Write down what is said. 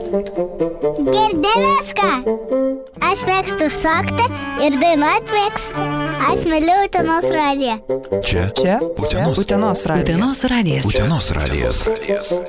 Girdėjęs ką? Aš mėgstu šokti ir dainuoti mėgstu. Aš myliu Utenos radiją. Čia? Utenos radijas. Utenos radijas.